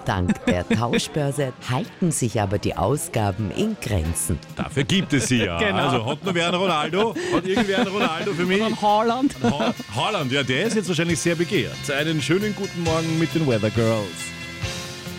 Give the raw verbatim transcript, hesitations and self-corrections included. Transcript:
Dank der Tauschbörse halten sich aber die Ausgaben in Grenzen. Dafür gibt es sie ja. Genau. Also hat noch wer einen Ronaldo? Hat irgendwer einen Ronaldo für mich? Von Haaland. Ha Haaland, ja, der ist jetzt wahrscheinlich sehr begehrt. Einen schönen guten Morgen mit den Weather Girls.